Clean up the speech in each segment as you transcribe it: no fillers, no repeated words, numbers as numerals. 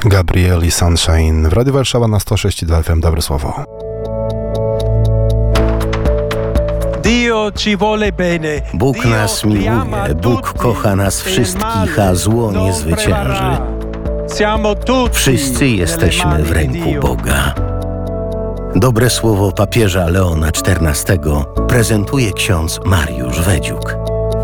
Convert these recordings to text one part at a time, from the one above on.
Gabriel i Sunshine w Radiu Warszawa na 106,2 FM. Dobre słowo. Bóg nas miłuje, Bóg kocha nas wszystkich, a zło nie zwycięży. Wszyscy jesteśmy w ręku Boga. Dobre słowo papieża Leona XIV prezentuje ksiądz Mariusz Wedziuk.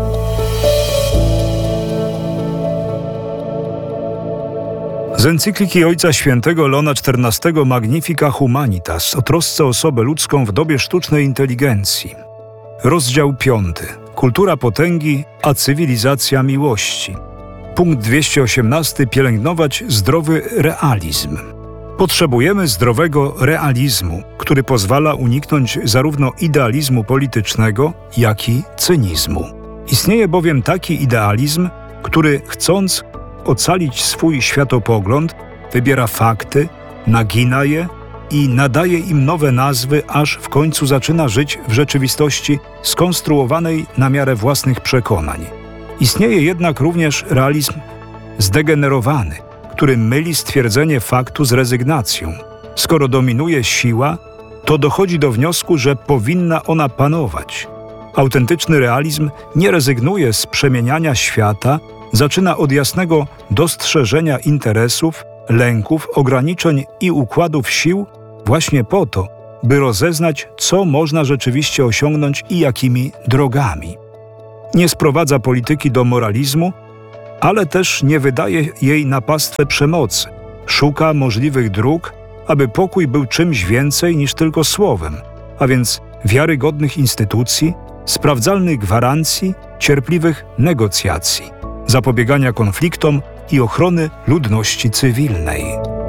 Z encykliki Ojca Świętego Leona XIV Magnifica Humanitas o trosce o osobę ludzką w dobie sztucznej inteligencji. Rozdział 5. Kultura potęgi, a cywilizacja miłości. Punkt 218. Pielęgnować zdrowy realizm. Potrzebujemy zdrowego realizmu, który pozwala uniknąć zarówno idealizmu politycznego, jak i cynizmu. Istnieje bowiem taki idealizm, który chcąc ocalić swój światopogląd, wybiera fakty, nagina je i nadaje im nowe nazwy, aż w końcu zaczyna żyć w rzeczywistości skonstruowanej na miarę własnych przekonań. Istnieje jednak również realizm zdegenerowany, który myli stwierdzenie faktu z rezygnacją. Skoro dominuje siła, to dochodzi do wniosku, że powinna ona panować. Autentyczny realizm nie rezygnuje z przemieniania świata, zaczyna od jasnego dostrzeżenia interesów, lęków, ograniczeń i układów sił właśnie po to, by rozeznać, co można rzeczywiście osiągnąć i jakimi drogami. Nie sprowadza polityki do moralizmu, ale też nie wydaje jej na pastwę przemocy. Szuka możliwych dróg, aby pokój był czymś więcej niż tylko słowem, a więc wiarygodnych instytucji, sprawdzalnych gwarancji, cierpliwych negocjacji, zapobiegania konfliktom i ochrony ludności cywilnej.